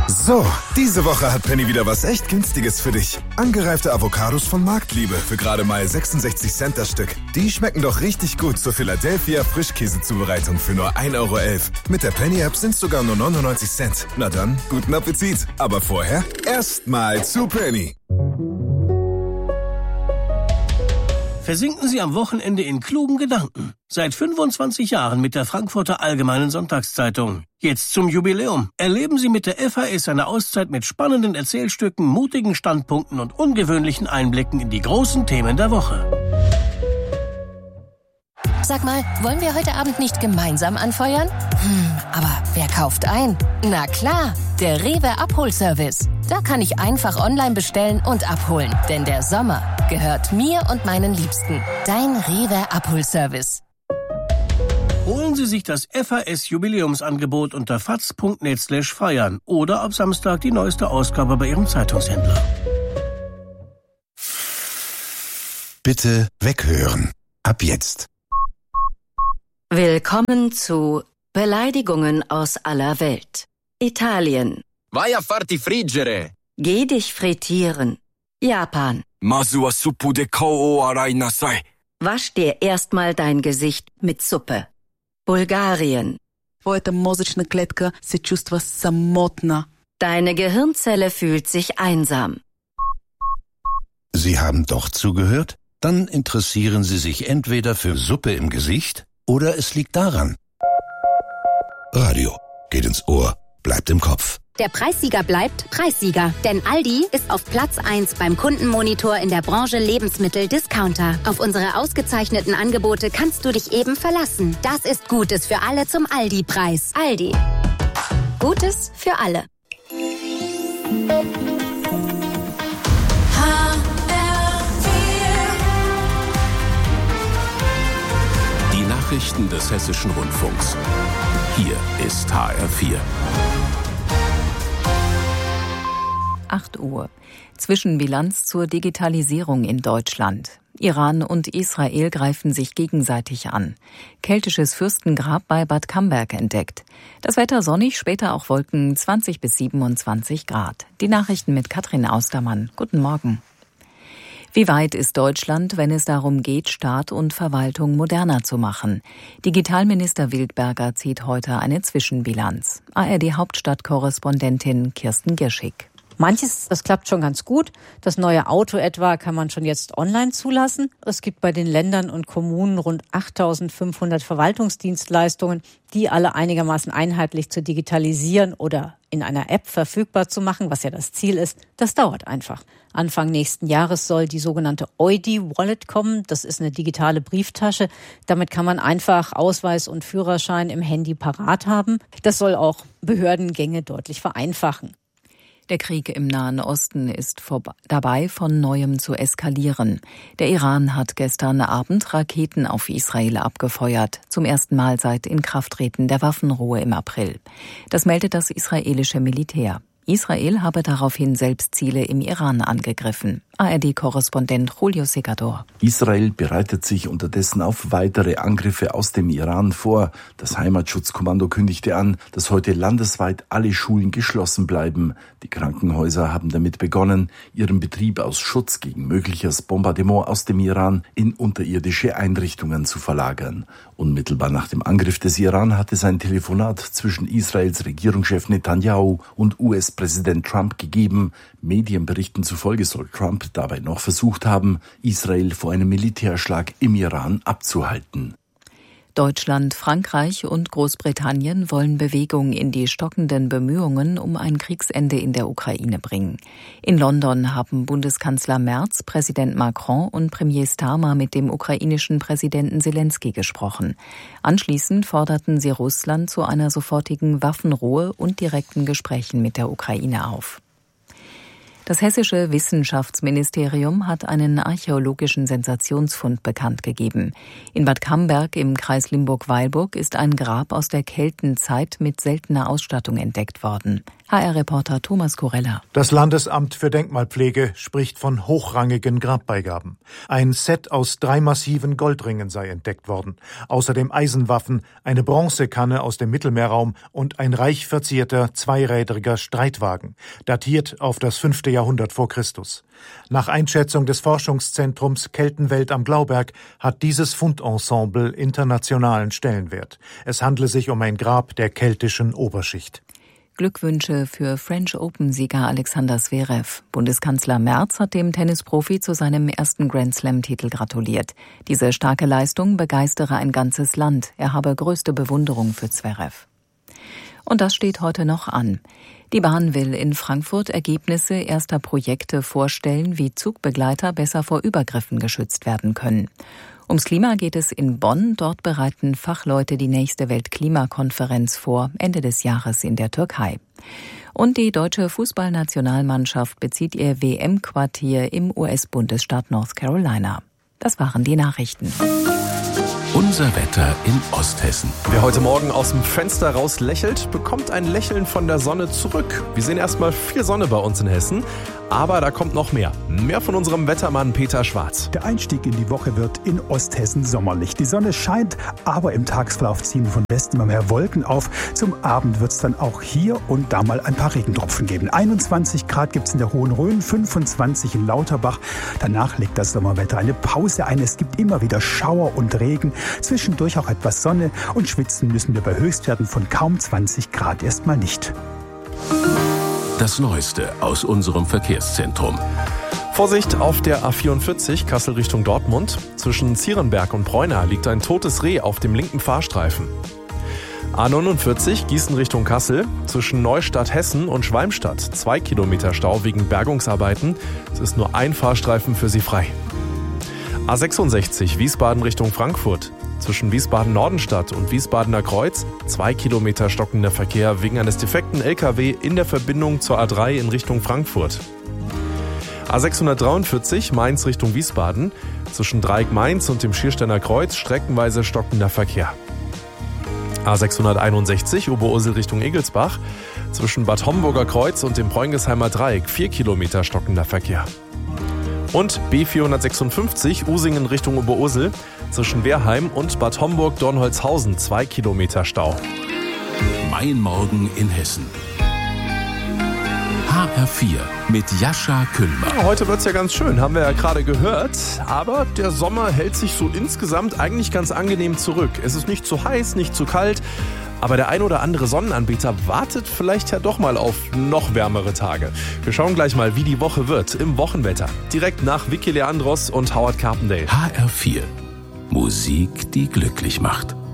So, diese Woche hat Penny wieder was echt Günstiges für dich. Angereifte Avocados von Marktliebe für gerade mal 66 Cent das Stück. Die schmecken doch richtig gut zur Philadelphia Frischkäsezubereitung für nur 1,11 Euro. Mit der Penny-App sind sogar nur 99 Cent. Na dann, guten Appetit. Aber vorher erstmal zu Penny. Versinken Sie am Wochenende in klugen Gedanken. Seit 25 Jahren mit der Frankfurter Allgemeinen Sonntagszeitung. Jetzt zum Jubiläum. Erleben Sie mit der FAS eine Auszeit mit spannenden Erzählstücken, mutigen Standpunkten und ungewöhnlichen Einblicken in die großen Themen der Woche. Sag mal, wollen wir heute Abend nicht gemeinsam anfeuern? Aber wer kauft ein? Na klar, der Rewe Abholservice. Da kann ich einfach online bestellen und abholen. Denn der Sommer gehört mir und meinen Liebsten. Dein Rewe Abholservice. Holen Sie sich das FAS-Jubiläumsangebot unter faz.net/feiern oder ab Samstag die neueste Ausgabe bei Ihrem Zeitungshändler. Bitte weghören. Ab jetzt. Willkommen zu Beleidigungen aus aller Welt. Italien. Vai a farti friggere. Geh dich frittieren. Japan. Masu wa suppu de kou o arai nasai. Wasch dir erstmal dein Gesicht mit Suppe. Bulgarien. Твоята мозъчна клетка се чувства самотна. Deine Gehirnzelle fühlt sich einsam. Sie haben doch zugehört? Dann interessieren Sie sich entweder für Suppe im Gesicht oder es liegt daran. Radio geht ins Ohr, bleibt im Kopf. Der Preissieger bleibt Preissieger, denn Aldi ist auf Platz 1 beim Kundenmonitor in der Branche Lebensmittel-Discounter. Auf unsere ausgezeichneten Angebote kannst du dich eben verlassen. Das ist Gutes für alle zum Aldi-Preis. Aldi. Gutes für alle. Die Nachrichten des Hessischen Rundfunks. Hier ist HR4. 8 Uhr. Zwischenbilanz zur Digitalisierung in Deutschland. Iran und Israel greifen sich gegenseitig an. Keltisches Fürstengrab bei Bad Camberg entdeckt. Das Wetter sonnig, später auch Wolken, 20 bis 27 Grad. Die Nachrichten mit Katrin Austermann. Guten Morgen. Wie weit ist Deutschland, wenn es darum geht, Staat und Verwaltung moderner zu machen? Digitalminister Wildberger zieht heute eine Zwischenbilanz. ARD-Hauptstadtkorrespondentin Kirsten Girschig. Manches, das klappt schon ganz gut. Das neue Auto etwa kann man schon jetzt online zulassen. Es gibt bei den Ländern und Kommunen rund 8.500 Verwaltungsdienstleistungen, die alle einigermaßen einheitlich zu digitalisieren oder in einer App verfügbar zu machen, was ja das Ziel ist. Das dauert einfach. Anfang nächsten Jahres soll die sogenannte Eudi-Wallet kommen. Das ist eine digitale Brieftasche. Damit kann man einfach Ausweis und Führerschein im Handy parat haben. Das soll auch Behördengänge deutlich vereinfachen. Der Krieg im Nahen Osten ist dabei, von Neuem zu eskalieren. Der Iran hat gestern Abend Raketen auf Israel abgefeuert, zum ersten Mal seit Inkrafttreten der Waffenruhe im April. Das meldet das israelische Militär. Israel habe daraufhin selbst Ziele im Iran angegriffen. ARD-Korrespondent Julio Segador. Israel bereitet sich unterdessen auf weitere Angriffe aus dem Iran vor. Das Heimatschutzkommando kündigte an, dass heute landesweit alle Schulen geschlossen bleiben. Die Krankenhäuser haben damit begonnen, ihren Betrieb aus Schutz gegen mögliches Bombardement aus dem Iran in unterirdische Einrichtungen zu verlagern. Unmittelbar nach dem Angriff des Iran hat es ein Telefonat zwischen Israels Regierungschef Netanyahu und US-Präsident Trump gegeben. Medienberichten zufolge soll Trump dabei noch versucht haben, Israel vor einem Militärschlag im Iran abzuhalten. Deutschland, Frankreich und Großbritannien wollen Bewegung in die stockenden Bemühungen um ein Kriegsende in der Ukraine bringen. In London haben Bundeskanzler Merz, Präsident Macron und Premier Starmer mit dem ukrainischen Präsidenten Selenskyj gesprochen. Anschließend forderten sie Russland zu einer sofortigen Waffenruhe und direkten Gesprächen mit der Ukraine auf. Das hessische Wissenschaftsministerium hat einen archäologischen Sensationsfund bekannt gegeben. In Bad Camberg im Kreis Limburg-Weilburg ist ein Grab aus der Keltenzeit mit seltener Ausstattung entdeckt worden. HR-Reporter Thomas Korella. Das Landesamt für Denkmalpflege spricht von hochrangigen Grabbeigaben. Ein Set aus 3 massiven Goldringen sei entdeckt worden. Außerdem Eisenwaffen, eine Bronzekanne aus dem Mittelmeerraum und ein reich verzierter, zweirädriger Streitwagen, datiert auf das 5. Jahrhundert vor Christus. Nach Einschätzung des Forschungszentrums Keltenwelt am Glauberg hat dieses Fundensemble internationalen Stellenwert. Es handle sich um ein Grab der keltischen Oberschicht. Glückwünsche für French Open-Sieger Alexander Zverev. Bundeskanzler Merz hat dem Tennisprofi zu seinem ersten Grand-Slam-Titel gratuliert. Diese starke Leistung begeistere ein ganzes Land. Er habe größte Bewunderung für Zverev. Und das steht heute noch an. Die Bahn will in Frankfurt Ergebnisse erster Projekte vorstellen, wie Zugbegleiter besser vor Übergriffen geschützt werden können. Ums Klima geht es in Bonn. Dort bereiten Fachleute die nächste Weltklimakonferenz vor, Ende des Jahres in der Türkei. Und die deutsche Fußballnationalmannschaft bezieht ihr WM-Quartier im US-Bundesstaat North Carolina. Das waren die Nachrichten. Unser Wetter in Osthessen. Wer heute Morgen aus dem Fenster raus lächelt, bekommt ein Lächeln von der Sonne zurück. Wir sehen erstmal viel Sonne bei uns in Hessen, aber da kommt noch mehr. Mehr von unserem Wettermann Peter Schwarz. Der Einstieg in die Woche wird in Osthessen sommerlich. Die Sonne scheint, aber im Tagesverlauf ziehen von Westen immer mehr Wolken auf. Zum Abend wird es dann auch hier und da mal ein paar Regentropfen geben. 21 Grad gibt es in der Hohen Rhön, 25 in Lauterbach. Danach legt das Sommerwetter eine Pause ein. Es gibt immer wieder Schauer und Regen. Zwischendurch auch etwas Sonne und schwitzen müssen wir bei Höchstwerten von kaum 20 Grad erstmal nicht. Das Neueste aus unserem Verkehrszentrum. Vorsicht auf der A44 Kassel Richtung Dortmund. Zwischen Zierenberg und Preuna liegt ein totes Reh auf dem linken Fahrstreifen. A49 Gießen Richtung Kassel. Zwischen Neustadt Hessen und Schwalmstadt 2 Kilometer Stau wegen Bergungsarbeiten. Es ist nur ein Fahrstreifen für Sie frei. A66 Wiesbaden Richtung Frankfurt. Zwischen Wiesbaden-Nordenstadt und Wiesbadener Kreuz 2 Kilometer stockender Verkehr wegen eines defekten LKW in der Verbindung zur A3 in Richtung Frankfurt. A643 Mainz Richtung Wiesbaden. Zwischen Dreieck-Mainz und dem Schiersteiner Kreuz streckenweise stockender Verkehr. A661 Oberursel Richtung Egelsbach. Zwischen Bad Homburger Kreuz und dem Preungesheimer Dreieck 4 Kilometer stockender Verkehr. Und B456 Usingen Richtung Oberursel. Zwischen Wehrheim und Bad Homburg-Dornholzhausen 2 Kilometer Stau. Mein Morgen in Hessen. HR4 mit Jascha Kühlmann. Heute wird's ja ganz schön, haben wir ja gerade gehört. Aber der Sommer hält sich so insgesamt eigentlich ganz angenehm zurück. Es ist nicht zu heiß, nicht zu kalt. Aber der ein oder andere Sonnenanbeter wartet vielleicht ja doch mal auf noch wärmere Tage. Wir schauen gleich mal, wie die Woche wird im Wochenwetter. Direkt nach Vicky Leandros und Howard Carpendale. HR4. Musik, die glücklich macht.